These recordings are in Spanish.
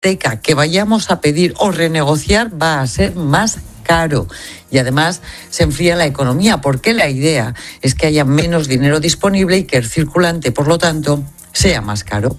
hipoteca que vayamos a pedir o renegociar va a ser más caro y además se enfría la economía porque la idea es que haya menos dinero disponible y que el circulante, por lo tanto, sea más caro.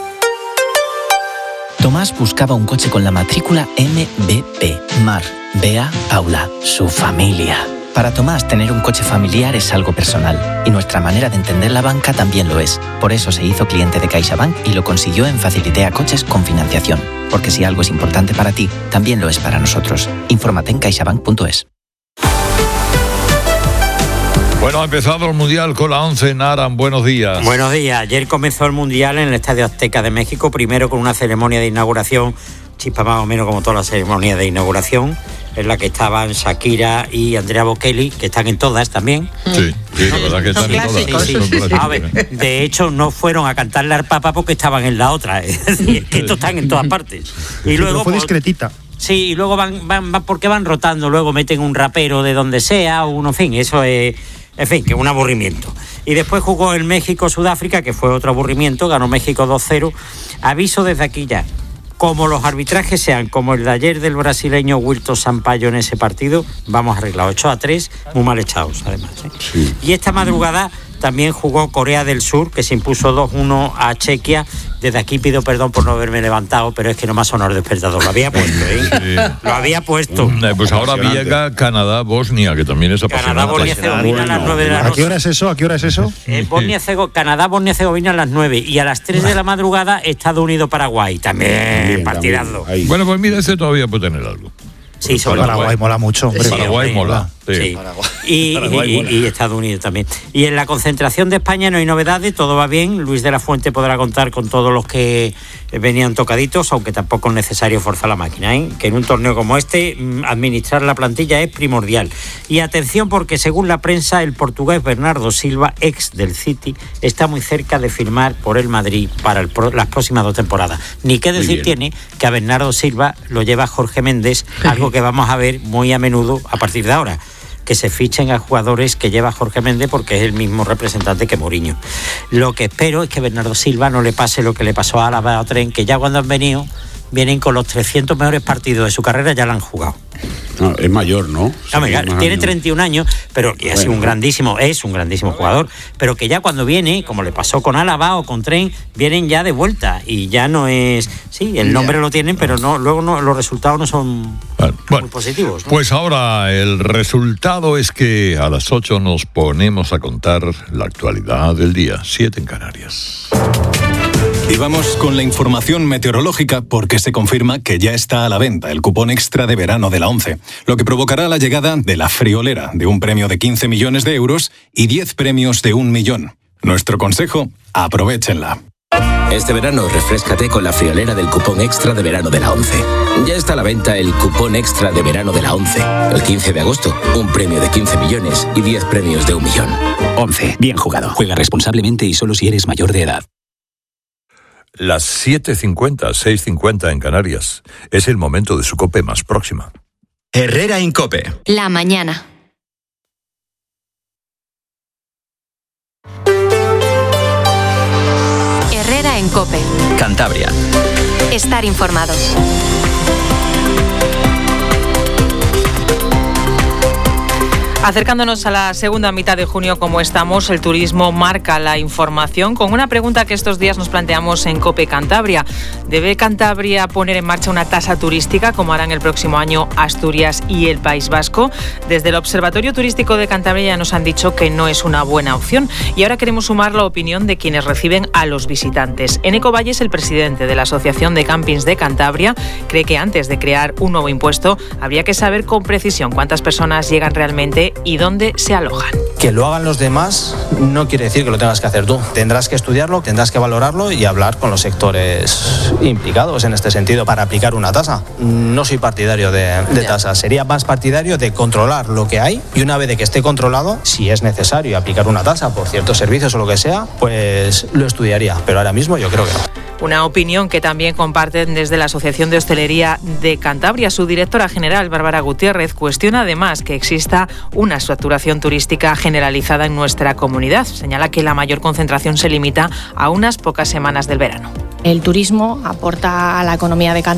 Tomás buscaba un coche con la matrícula MBP, Mar, Bea, Paula, su familia. Para Tomás, tener un coche familiar es algo personal y nuestra manera de entender la banca también lo es. Por eso se hizo cliente de CaixaBank y lo consiguió en Facilitea Coches con financiación. Porque si algo es importante para ti, también lo es para nosotros. Infórmate en caixabank.es. Bueno, ha empezado el Mundial con la 11. Naran, buenos días. Buenos días. Ayer comenzó el Mundial en el Estadio Azteca de México, primero con una ceremonia de inauguración, chispa más o menos como todas las ceremonias de inauguración, en la que estaban Shakira y Andrea Bocelli, que están en todas también. Sí, la verdad que están en todas. Sí. A ver, de hecho, no fueron a cantarle al Papa porque estaban en la otra. Es decir, que estos están en todas partes. Y luego fue discretita. Sí, y luego van porque van rotando, luego meten un rapero de donde sea, uno, en fin, eso es... En fin, que un aburrimiento. Y después jugó el México-Sudáfrica, que fue otro aburrimiento, ganó México 2-0. Aviso desde aquí ya, como los arbitrajes sean como el de ayer del brasileño Wilton Sampaio en ese partido, vamos arreglados. 8-3, muy mal echados, además. Sí. Y esta madrugada también jugó Corea del Sur, que se impuso 2-1 a Chequia. Desde aquí pido perdón por no haberme levantado, pero es que no me ha sonado el despertador. Lo había puesto, ¿eh? Sí. Lo había puesto. Pues ahora llega Canadá-Bosnia, que también es apasionante. Canadá-Bosnia-Herzegovina a las 9 de la noche. ¿A qué hora es eso? Canadá-Bosnia-Herzegovina a las 9. Y a las 3 de la madrugada, Estados Unidos-Paraguay. También partidazo. Bueno, pues mira, ese todavía puede tener algo. Sí, sobre Paraguay mola mucho, hombre. Sí, Paraguay mola. Sí. Y Estados Unidos también. Y en la concentración de España no hay novedades, todo va bien. Luis de la Fuente podrá contar con todos los que venían tocaditos, aunque tampoco es necesario forzar la máquina, ¿eh? Que en un torneo como este, administrar la plantilla es primordial. Y atención, porque según la prensa, el portugués Bernardo Silva, ex del City, está muy cerca de firmar por el Madrid para las próximas 2 temporadas. Ni qué decir tiene que a Bernardo Silva lo lleva Jorge Méndez, algo que vamos a ver muy a menudo a partir de ahora, que se fichen a jugadores que lleva Jorge Méndez porque es el mismo representante que Mourinho. Lo que espero es que Bernardo Silva no le pase lo que le pasó a Álava o Tren, que ya cuando han venido, vienen con los 300 mejores partidos de su carrera, ya lo han jugado. No, es mayor, ¿no? Tiene 31 años, pero que es un grandísimo jugador, pero que ya cuando viene, como le pasó con Álava o con Tren, vienen ya de vuelta y ya no es... Sí, el nombre lo tienen, pero luego los resultados no son muy positivos, ¿no? Pues ahora el resultado es que a las 8 nos ponemos a contar la actualidad del día, 7 en Canarias. Y vamos con la información meteorológica porque se confirma que ya está a la venta el cupón extra de verano de la 11, lo que provocará la llegada de la friolera de un premio de 15 millones de euros y 10 premios de 1 millón. Nuestro consejo, aprovéchenla. Este verano refréscate con la friolera del cupón extra de verano de la 11. Ya está a la venta el cupón extra de verano de la 11. El 15 de agosto, un premio de 15 millones y 10 premios de 1 millón. 11. Bien jugado. Juega responsablemente y solo si eres mayor de edad. Las 7:50, 6:50 en Canarias. Es el momento de su COPE más próxima. Herrera en COPE. La mañana. Herrera en COPE. Cantabria. Estar informado. Acercándonos a la segunda mitad de junio como estamos, el turismo marca la información con una pregunta que estos días nos planteamos en COPE Cantabria. ¿Debe Cantabria poner en marcha una tasa turística como harán el próximo año Asturias y el País Vasco? Desde el Observatorio Turístico de Cantabria ya nos han dicho que no es una buena opción y ahora queremos sumar la opinión de quienes reciben a los visitantes. Eneco Valles, el presidente de la Asociación de Campings de Cantabria, cree que antes de crear un nuevo impuesto habría que saber con precisión cuántas personas llegan realmente y dónde se alojan. Que lo hagan los demás no quiere decir que lo tengas que hacer tú. Tendrás que estudiarlo, tendrás que valorarlo y hablar con los sectores implicados en este sentido para aplicar una tasa. No soy partidario de tasas, sería más partidario de controlar lo que hay y una vez de que esté controlado, si es necesario aplicar una tasa por ciertos servicios o lo que sea, pues lo estudiaría, pero ahora mismo yo creo que no. Una opinión que también comparten desde la Asociación de Hostelería de Cantabria. Su directora general, Bárbara Gutiérrez, cuestiona además que exista una saturación turística generalizada en nuestra comunidad. Señala que la mayor concentración se limita a unas pocas semanas del verano. El turismo aporta a la economía de Cantabria